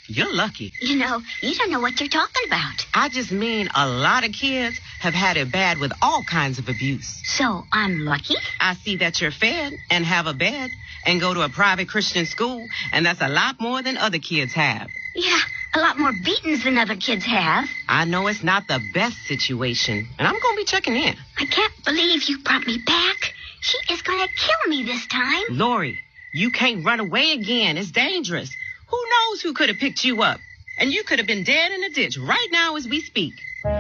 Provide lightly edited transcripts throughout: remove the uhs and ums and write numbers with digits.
You're lucky. You don't know what you're talking about. I just mean a lot of kids have had it bad with all kinds of abuse. So I'm lucky? I see that you're fed and have a bed and go to a private Christian school, and that's a lot more than other kids have. Yeah, a lot more beatings than other kids have. I know it's not the best situation, and I'm going to be checking in. I can't believe you brought me back. She is going to kill me this time. Lori, you can't run away again. It's dangerous. Who knows who could have picked you up? And you could have been dead in a ditch right now as we speak.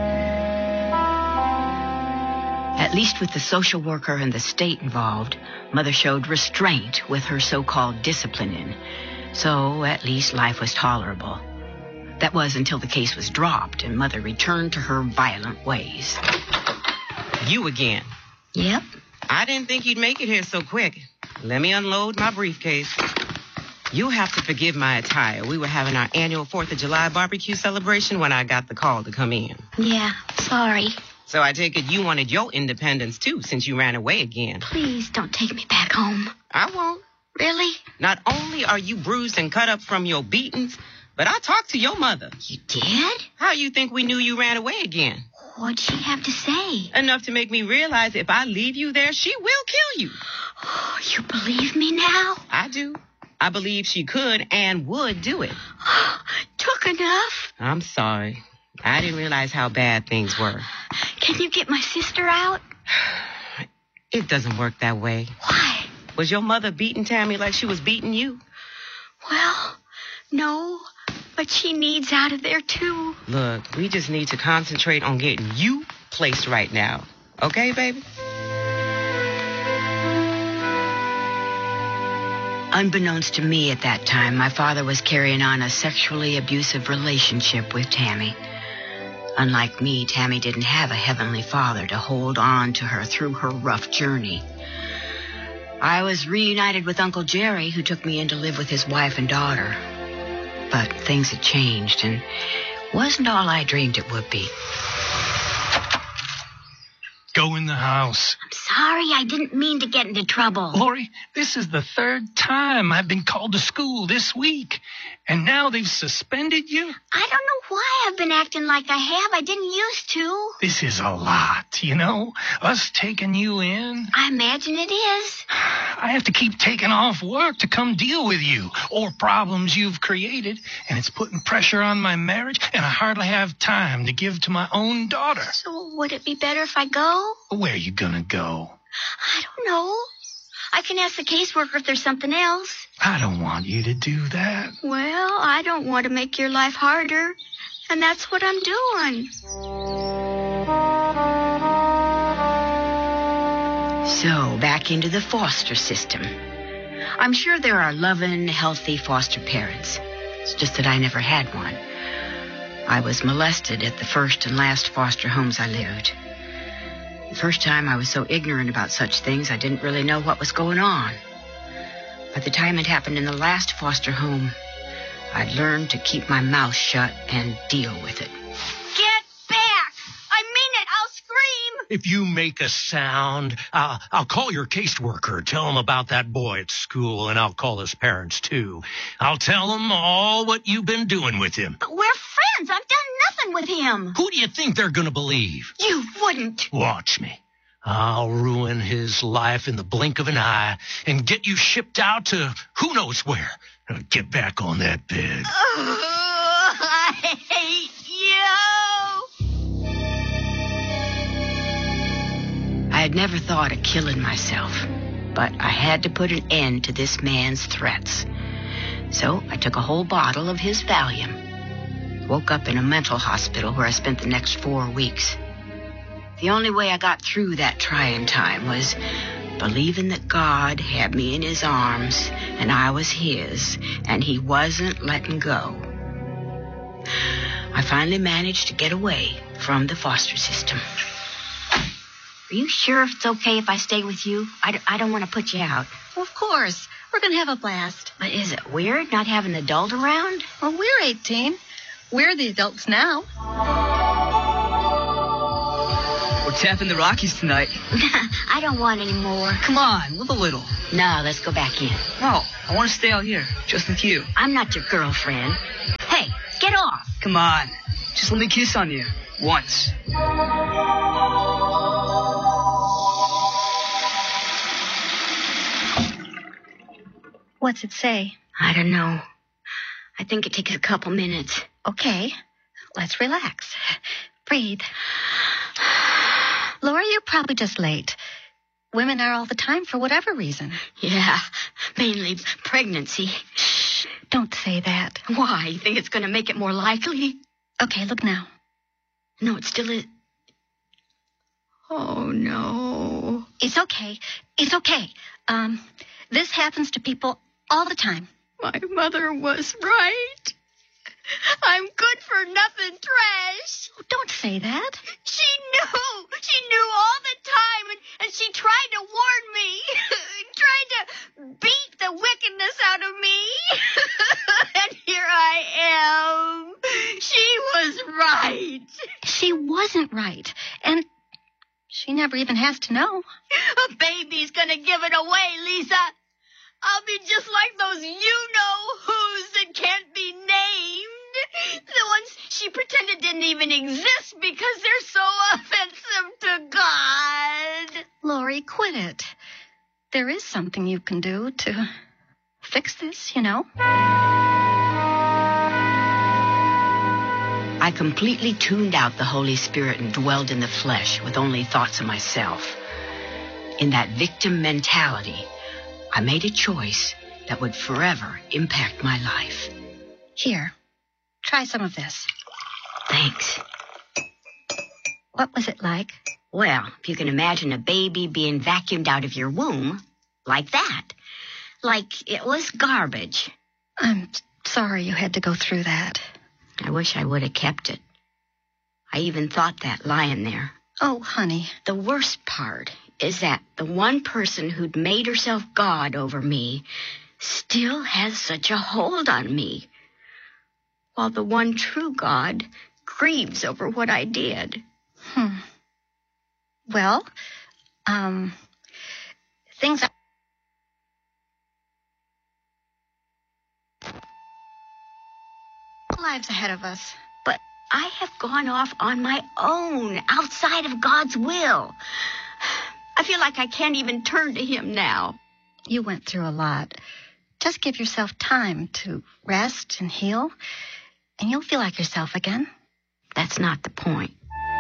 At least with the social worker and the state involved, Mother showed restraint with her so-called disciplining. So at least life was tolerable. That was until the case was dropped and Mother returned to her violent ways. You again? Yep. I didn't think you'd make it here so quick. Let me unload my briefcase. You'll have to forgive my attire. We were having our annual 4th of July barbecue celebration when I got the call to come in. Yeah, sorry. So I take it you wanted your independence, too, since you ran away again. Please don't take me back home. I won't. Really? Not only are you bruised and cut up from your beatings, but I talked to your mother. You did? How you think we knew you ran away again? What'd she have to say? Enough to make me realize if I leave you there, she will kill you. Oh, you believe me now? I do. I believe she could and would do it. Took enough? I'm sorry. I didn't realize how bad things were. Can you get my sister out? It doesn't work that way. Why? Was your mother beating Tammy like she was beating you? Well, no, but she needs out of there, too. Look, we just need to concentrate on getting you placed right now. Okay, baby? Unbeknownst to me at that time, my father was carrying on a sexually abusive relationship with Tammy. Unlike me, Tammy didn't have a heavenly father to hold on to her through her rough journey. I was reunited with Uncle Jerry, who took me in to live with his wife and daughter. But things had changed, and wasn't all I dreamed it would be. Go in the house. I'm sorry, I didn't mean to get into trouble. Lori, this is the 3rd time I've been called to school this week, and now they've suspended you? I don't know why I've been acting like I have. I didn't used to. This is a lot, you know, us taking you in. I imagine it is. I have to keep taking off work to come deal with you or problems you've created, and it's putting pressure on my marriage, and I hardly have time to give to my own daughter. So would it be better if I go? Where are you gonna go? I don't know. I can ask the caseworker if there's something else. I don't want you to do that. Well, I don't want to make your life harder, and that's what I'm doing. So, back into the foster system. I'm sure there are loving, healthy foster parents. It's just that I never had one. I was molested at the first and last foster homes I lived. The first time I was so ignorant about such things, I didn't really know what was going on. By the time it happened in the last foster home, I'd learned to keep my mouth shut and deal with it. Get back! I mean it! I'll scream! If you make a sound, I'll call your caseworker. Tell him about that boy at school, and I'll call his parents, too. I'll tell them all what you've been doing with him. But we're friends. I've done nothing with him. Who do you think they're going to believe? You wouldn't. Watch me. I'll ruin his life in the blink of an eye and get you shipped out to who knows where. Now get back on that bed. I hate you. I had never thought of killing myself, but I had to put an end to this man's threats. So I took a whole bottle of his Valium. Woke up in a mental hospital where I spent the next 4 weeks. The only way I got through that trying time was believing that God had me in his arms and I was his, and he wasn't letting go. I finally managed to get away from the foster system. Are you sure it's okay if I stay with you? I don't want to put you out. Well, of course. We're going to have a blast. But is it weird not having an adult around? Well, we're 18. We're the adults now. We're tapping the Rockies tonight. I don't want any more. Come on, live a little. No, let's go back in. No, I want to stay out here, just with you. I'm not your girlfriend. Hey, Get off. Come on. Just let me kiss on you. Once. What's it say? I don't know. I think it takes a couple minutes. Okay, let's relax. Breathe. Laura, you're probably just late. Women are all the time for whatever reason. Yeah, mainly pregnancy. Shh, don't say that. Why? You think it's going to make it more likely? Okay, look now. No, it still is. Oh, no. It's okay. It's okay. This happens to people all the time. My mother was right. I'm good for nothing trash. Oh, don't say that. She knew. She knew all the time, and she tried to warn me. Tried to beat the wickedness out of me. And here I am. She was right. She wasn't right. And she never even has to know. A baby's gonna give it away, Lisa. I'll be just like those you-know-whos that can't be named. The ones she pretended didn't even exist because they're so offensive to God. Lori, quit it. There is something you can do to fix this, you know. I completely tuned out the Holy Spirit and dwelled in the flesh with only thoughts of myself. In that victim mentality, I made a choice that would forever impact my life. Here, try some of this. Thanks. What was it like? Well, if you can imagine a baby being vacuumed out of your womb, like that. Like it was garbage. I'm sorry you had to go through that. I wish I would have kept it. I even thought that lying there. Oh, honey. The worst part is that the one person who'd made herself God over me still has such a hold on me, while the one true God grieves over what I did. Well, things are... lives ahead of us. But I have gone off on my own, outside of God's will. I feel like I can't even turn to him now. You went through a lot. Just give yourself time to rest and heal, and you'll feel like yourself again. That's not the point.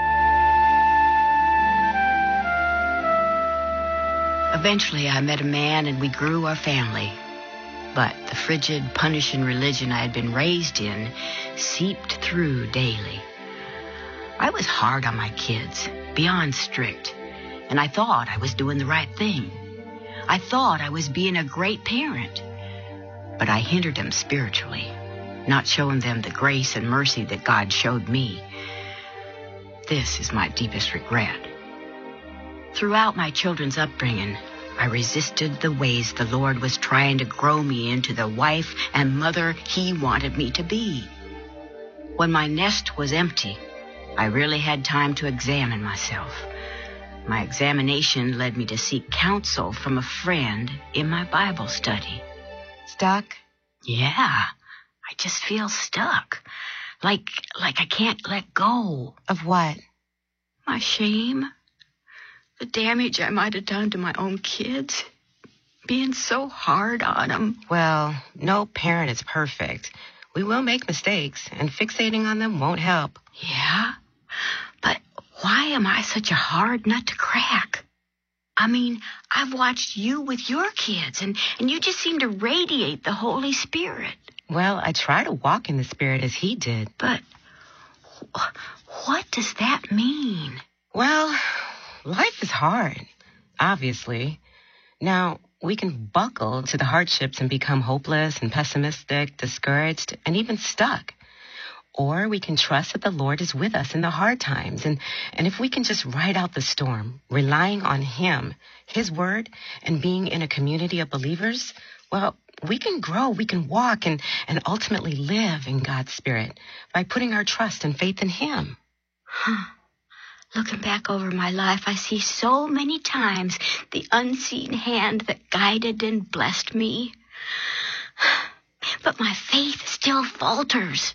Eventually, I met a man and we grew our family. But the frigid, punishing religion I had been raised in seeped through daily. I was hard on my kids, beyond strict, and I thought I was doing the right thing. I thought I was being a great parent. But I hindered them spiritually, not showing them the grace and mercy that God showed me. This is my deepest regret. Throughout my children's upbringing, I resisted the ways the Lord was trying to grow me into the wife and mother he wanted me to be. When my nest was empty, I really had time to examine myself. My examination led me to seek counsel from a friend in my Bible study. Stuck? Yeah, I just feel stuck. Like I can't let go. Of what? My shame. The damage I might have done to my own kids. Being so hard on them. Well, no parent is perfect. We will make mistakes, and fixating on them won't help. Yeah? But why am I such a hard nut to crack? I mean, I've watched you with your kids, and you just seem to radiate the Holy Spirit. Well, I try to walk in the Spirit as he did. But what does that mean? Well, life is hard, obviously. Now, we can buckle to the hardships and become hopeless and pessimistic, discouraged, and even stuck. Or we can trust that the Lord is with us in the hard times. And if we can just ride out the storm, relying on him, his word, and being in a community of believers, well, we can grow, we can walk, and ultimately live in God's Spirit by putting our trust and faith in him. Looking back over my life, I see so many times the unseen hand that guided and blessed me. But my faith still falters.